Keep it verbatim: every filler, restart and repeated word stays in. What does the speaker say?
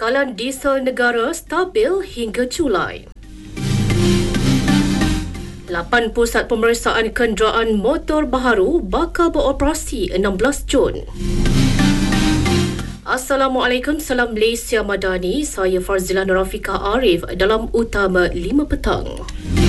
Bekalan diesel negara stabil hingga Julai. lapan pusat pemeriksaan kenderaan motor baharu bakal beroperasi enam belas Jun. Assalamualaikum, salam Malaysia Madani. Saya Farzila Nurafika Arif dalam Utama lima Petang.